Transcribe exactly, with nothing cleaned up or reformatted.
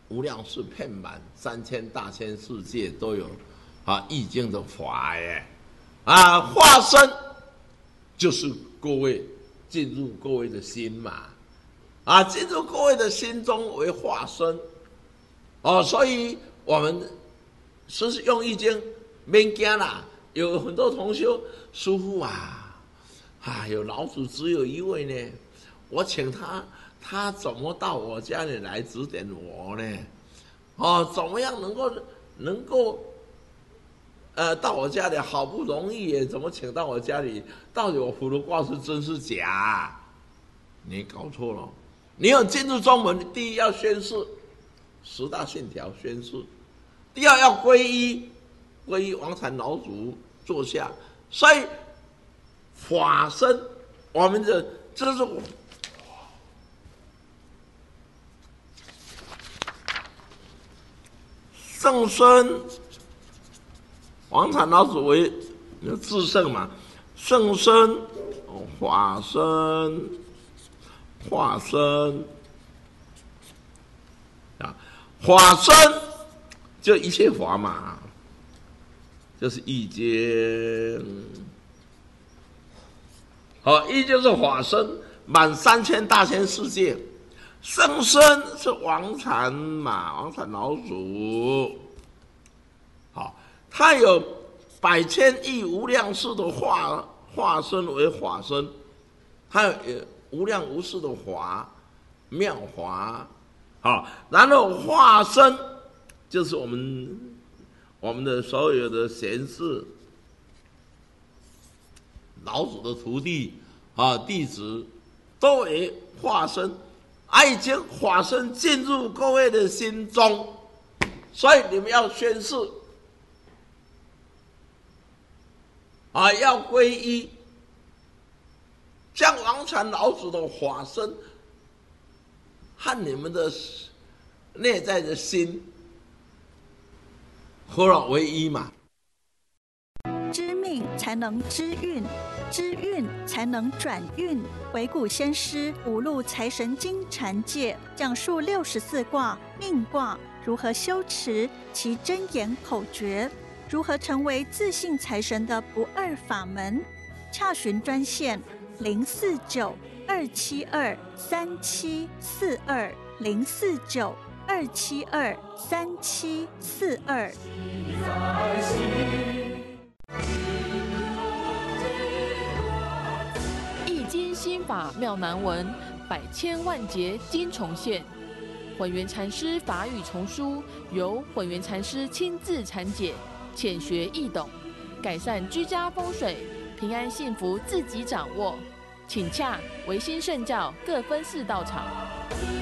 无量世遍满三千大千世界都有啊易经的法耶，啊化身就是各位进入各位的心嘛，啊进入各位的心中为化身，哦，所以我们是用易经免惊啦，有很多同学师父啊，啊有老祖只有一位呢，我请他。他怎么到我家里来指点我呢？哦，怎么样能够能够，呃，到我家里好不容易耶，怎么请到我家里？到底我卜的卦是真是假？你搞错了。你要进入宗门，第一要宣誓，十大信条宣誓；第二要皈依，皈依王禅老祖坐下。所以法身，我们的这是。圣身，王禅老祖为至圣嘛，圣身、法身、化身啊，法身就一切法嘛，就是易经。好，易就是法身，满三千大千世界。圣身是王禅嘛，王禅老祖，好，他有百千亿无量世的化化身为法身，他有无量无数的法妙法，好，然后化身就是我们我们的所有的贤士、老祖的徒弟啊弟子都为化身。已经化身进入各位的心中，所以你们要宣誓啊，要皈依，将王禅老祖的法身和你们的内在的心合而为一嘛。 知命才能知运，知运才能转运。惟古先师五路财神经禅界讲述六十四卦命卦如何修持其真言口诀，如何成为自信财神的不二法门。洽询专线零四九二七二三七四二零四九二七二三七四二。 易经心法妙难文，百千万劫经重现。混元禅师法语丛书由混元禅师亲自阐解，浅学易懂，改善居家风水，平安幸福自己掌握。请洽维新圣教各分寺道场。